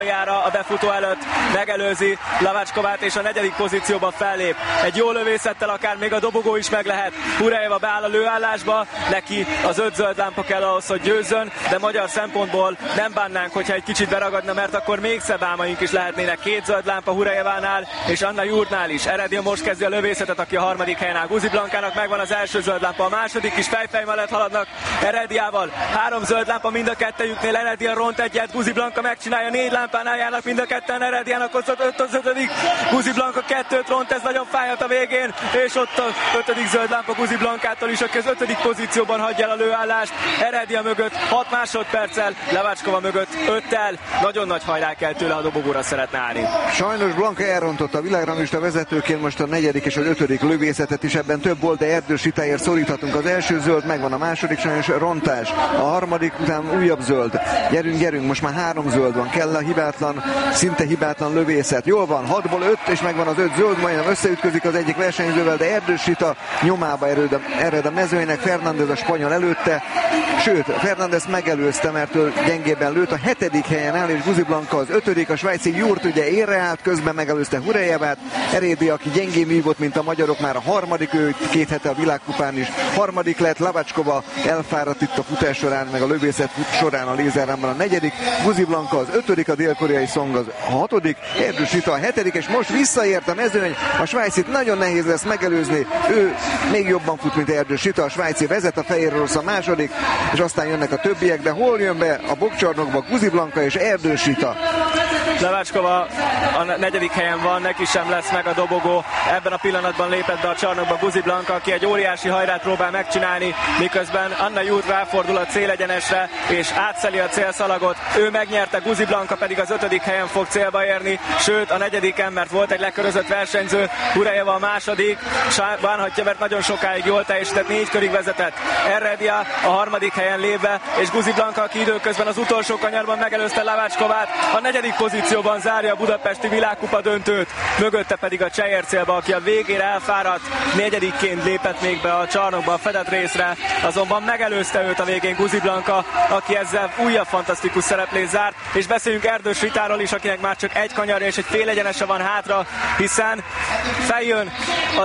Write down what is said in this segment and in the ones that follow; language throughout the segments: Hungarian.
a befutó előtt megelőzi Lavackovát, és a 4. pozícióban fellép. Egy jó lövészettel akár még a dobogó is meg lehet. Hurejeva beáll a lőállásba, neki az 5 zöld lámpa kell ahhoz, hogy győzzön, de magyar szempontból nem bánnánk, hogyha egy kicsit beragadna, mert akkor még szebb álmaink is lehetnének. 2 zöld lámpa Hurejevánál és Anna Jurtnál is. Eredia most kezdi a lövészetet, aki a 3. helyen áll. Guzi Blankának megvan az első zöld lámpa, a második is fejfej mellett haladnak Erediával. 3 zöld lámpa mind a kettejüknél, Eredia ront egyet, Guzi Blanka megcsinálja, 4 lámpánál járnak mind a ketten, Erediának az 5. Guzi Blanka 2-t ront, ez nagyon fájhat a végén, és ott a 5. zöld lámpa Guzi Blankától is, aki az 5. pozícióban hagyja el a lőállást. Eredia mögött 6 másodperccel, Lavacskova mögött 5-tel. Nagyon nagy hajrá kell tőle, ha dobogóra szeretne állni. Sajnos Blanka elrontotta a világranglista vezetőként most a 4. és az 5. lövészetet is, ebben több volt, de Erdős Ritáért szoríthatunk. Az első zöld megvan, a második sajnos rontás, a 3. után újabb zöld. Gyerünk, most már 3 zöld van, kell a hibátlan, szinte hibátlan lövészet. Jól van, 6-ból 5, és megvan az 5 zöld, majdnem összeütközik az egyik versenyzővel, de Erdős Rita nyomába ered a mezőnynek, Fernández a spanyol előtte, sőt, Fernández megelőzte, mert ő gyengébben lőtt, a 7. helyen áll, és Guzi Blanka az 5. a svájci Jurt ugye érre állt, közben megelőzte Hurejevát, Eredia, aki gyengén vívott, mint a magyarok, már a 3. ő 2 hete a világkupán is, 3. lett, Lavacskova elfáradt itt a futás során, meg a lövészet során a lézerrámban a 4. Guzi Blanka az 5. a dél-koreai Song az 6. Erdős Rita a 7. és most visszaért a mezőny, a svájcit nagyon nehéz lesz megelőzni, ő még jobban fut, mint Erdős Rita, a svájci vezet, a fehér orosz a 2. és aztán jönnek a többiek, de hol jön be a bokcsarnokba Guzi Blanka és Erdős Rita? Lavacskova a 4. helyen van, neki sem lesz meg a dobogó. Ebben a pillanatban lépett be a csarnokba Guzi Blanka, aki egy óriási hajrát próbál megcsinálni, miközben Anna Jurt ráfordul a célegyenesre, és átszeli a célszalagot. Ő megnyerte, Guzi Blanka pedig az 5. helyen fog célba érni, sőt a 4. mert volt egy lekörözött versenyző, Hurejeva a 2. bánhatja, mert nagyon sokáig jól teljesített, 4 körig vezetett. Eredia a 3. helyen lépve, és Guzi Blanka, aki időközben az utolsó kanyarban megelőzte Lavackovát, a 4. pozícióban zárja a budapesti világkupa döntőt, mögötte pedig a Csehér célba, aki a végére elfáradt, 4-ként lépett még be a csarnokba a fedett részre, azonban megelőzte őt a végén Guzi Blanka, aki ezzel újabb fantasztikus szereplést zárt, és beszéljünk Erdős Ritáról is, akinek már csak egy kanyar és egy fél egyenese van hátra, hiszen feljön a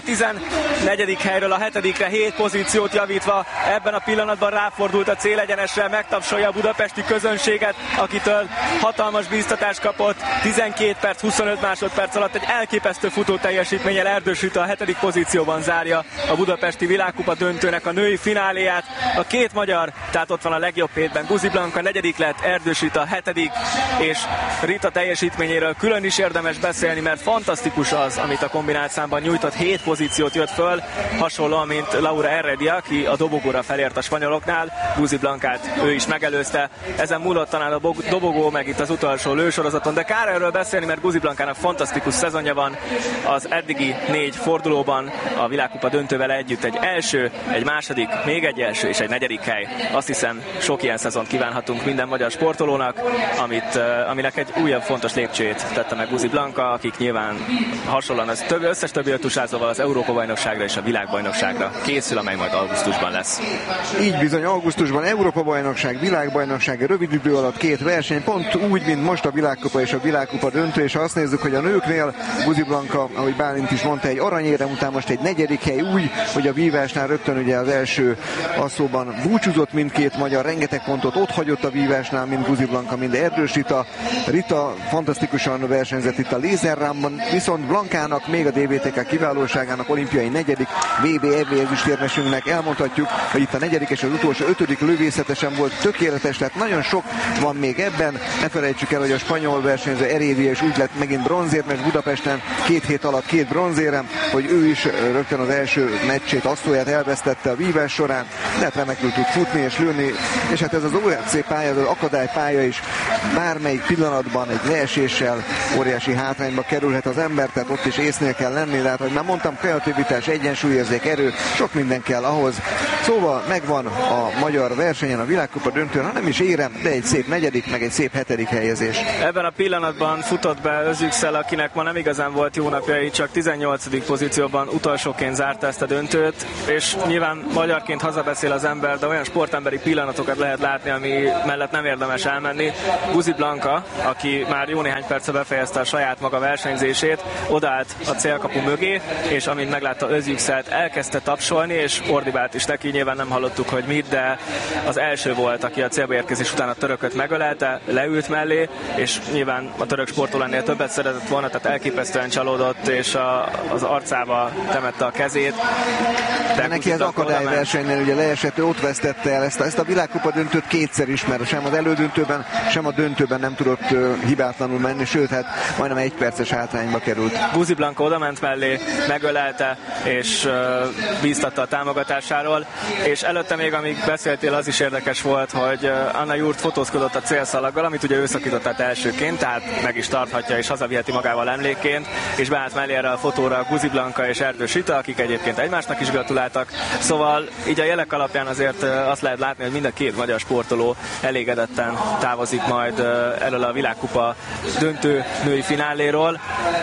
14. helyről a 7-re 7 pozíciót javítva, ebben a pillanatban ráfordult a célegyenesre, megtapsolja a budapesti közönséget, akitől hatalmas bíztatást kapott, 12 perc, 25 másodperc alatt egy elképesztő futó teljesítménnyel Erdős Rita a 7. pozícióban zárja a budapesti világkupa döntőnek a női fináléját. A 2 magyar, tehát ott van a legjobb hétben, Guzi Blanka 4. lett, Erdős Rita 7. és Rita teljesítményéről külön is érdemes beszélni, mert fantasztikus az, amit a kombinált számban nyújtott, 7 pozíciót jött föl, hasonlóan, mint Laura Eredia, aki a dobogóra felért a spanyoloknál, Guzi Blankát ő is megelőzte, ezen múlott talán a dobogó, meg itt az utolsó lősorozaton, de kár erről beszélni, mert Guzi Blankának fantasztikus szezonja van, az eddigi 4 fordulóban a világkupa döntővel együtt egy első, egy második, még egy első és egy 4. hely. Azt hiszem, sok ilyen szezont kívánhatunk minden magyar sportolónak, aminek egy újabb fontos lépcsőjét tette meg Guzi Blanka, akik nyilván hasonlóan az összes többi ötusázóval az Európa-bajnokságra és a világbajnokságra készül, amely majd augusztusban lesz. Így bizony, augusztusban Európa-bajnokság, világbajnokság, rövid idő alatt 2 verseny, pont úgy, mint most a világkupa és a világkupa döntő, és ha azt nézzük, hogy a nőknél Guzi Blanka, ahogy Bálint is mondta, egy aranyérem után most egy 4. hely, úgy, hogy a vívásnál rögtön ugye az első asszóban búcsúzott mindkét magyar, rengeteg pontot ott hagyott a vívásnál, mind Guzi Blanka, mind Erdős Rita. Rita fantasztikusan versenyzett itt a lézerrámban, viszont Blankának még a DVTK kiválóságának olimpiai 4. VB EB ezüstérmesünknek elmondhatjuk, hogy itt a 4. és az utolsó 5. lövészetesen volt tökéletes, tehát nagyon sok van még ebben. Ne felejtsük el, hogy a spanyol versenyző Erédia is úgy lett megint bronzért, Budapesten 2 hét alatt 2 bronzérem, hogy ő is rögtön az első meccsét, asztóját elvesztette a vívás során, de hát remekül tud futni és lőni, és hát ez az ORC pálya, az akadálypálya is bármelyik pillanatban egy leeséssel óriási hátrányba kerülhet az ember, tehát ott is észnél kell lenni, de hát, hogy már mondtam, kreativitás, egyensúlyérzék, erő, sok minden kell ahhoz. Szóval megvan a magyar versenyen, a világkupa döntőn, ha nem is érem, de egy szép 4., meg egy szép 7. helyezés. Ebben a pillanatban futott be Özükszel, akinek ma nem igazán volt jó napjai, csak 18. pozícióban utolsóként zárta ezt a döntőt, és nyilván magyarként hazabeszél az ember, de olyan sportemberi pillanatokat lehet látni, ami mellett nem érdemes elmenni. Guzi Blanka, aki már jó néhány perce befejezte a saját maga versenyzését, odaállt a célkapu mögé, és amint meglátta Özjükselt, elkezdte tapsolni, és ordibált is neki, nyilván nem hallottuk, hogy mit, de az első volt, aki a célba érkezés után a törököt megölelte, leült mellé, és nyilván a török sportoló ennél többet szeretett volna, tehát elképesztően csalódott, és az arcába temette a kezét. De neki az akadályversenynél ugye leesett, ott vesztette el ezt a világkupa döntőt kétszer is, mert sem az elődöntőben, sem a döntőben nem tudott hibátlanul menni, sőt, hát majdnem 1 perces hátrányba került. Guzi Blanka odament mellé, megölelte, és bíztatta a támogatásáról, és előtte még, amíg beszéltél, az is érdekes volt, hogy Anna Jurt fotózkodott a célszalaggal, amit ugye ő szakított át elsőként, tehát meg is tarthatja, és hazaviheti magával emlékként, és beállt mellé erre a fotóra Guzi Blanka és Erdős Rita, akik egyébként egymásnak is gratuláltak. Szóval így a jelek alapján azért azt lehet látni, hogy mind a két magyar sportoló elégedetten távozik majd erről a világkupa döntő női fináléról.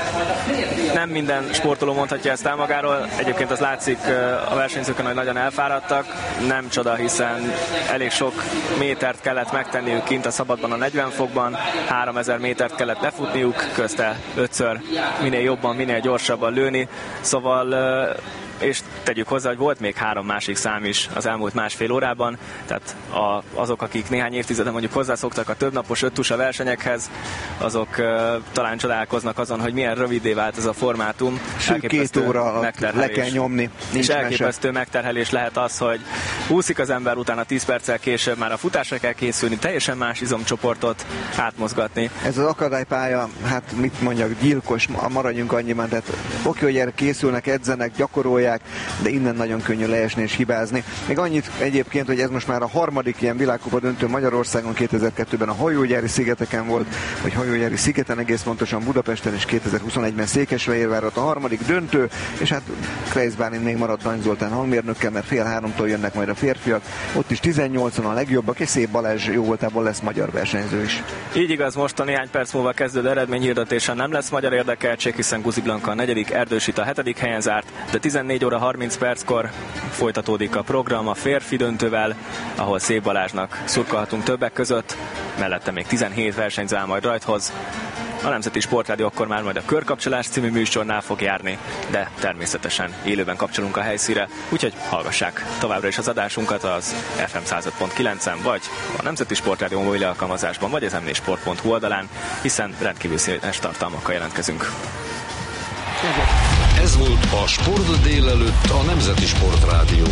Nem minden sportoló mondhatja ezt el magáról, egyébként az látszik a versenyzőkön, hogy nagyon elfáradtak, nem csoda, hiszen elég sok métert kellett megtenniük kint a szabadban a 40 fokban, 3000 métert kellett lefutniuk, közte 5-ször minél jobban, minél gyorsabban lőni, szóval és tegyük hozzá, hogy volt még 3 másik szám is az elmúlt másfél órában, tehát azok, akik néhány évtizeden mondjuk hozzászoktak a többnapos 5 tusa versenyekhez, azok talán csodálkoznak azon, hogy milyen rövidé vált ez a formátum. Sőt, 2 óra alatt le kell nyomni. És elképesztő megterhelés lehet az, hogy úszik az ember, utána 10 perccel később már a futásra kell készülni, teljesen más izomcsoportot átmozgatni. Ez az akadálypálya, hát mit mondjak, gyilkos, maradjunk annyiban, tehát oké, hogy erre készülnek, edzenek, gyakorolják, de innen nagyon könnyű leesni és hibázni. Még annyit egyébként, hogy ez most már a harmadik ilyen világkupa döntő Magyarországon, 2002-ben a Hajógyári szigeteken volt, vagy Hajógyári szigeten egész pontosan Budapesten, és 2021-ben Székesfehérváron a harmadik döntő, és hát Kreisz Bálint még maradt Nagy Zoltán hangmérnökkel, mert 2:30-tól jönnek majd a férfiak, ott is 18-on a legjobbak, és Szép Balázs jó voltából lesz magyar versenyző is. Így igaz, most a néhány perc múlva kezdődő eredményhirdetésen nem lesz magyar érdekeltség, hiszen Guzi Blanka a 4., Erdős Rita a 7. helyen zárt, de 14 óra 30 perckor folytatódik a program a férfi döntővel, ahol Szép Balázsnak szurkolhatunk többek között, mellette még 17 versenyző áll majd rajthoz. A Nemzeti Sportrádió akkor már majd a Körkapcsolás című műsornál fog járni, de természetesen élőben kapcsolunk a helyszínre, úgyhogy hallgassák továbbra is az adásunkat az FM 105.9-en, vagy a Nemzeti Sportrádió mobil alkalmazásban, vagy az m4sport.hu oldalán, hiszen rendkívül színes tartalmakkal jelentkezünk. Ez volt a Sport délelőtt a Nemzeti Sportrádióban.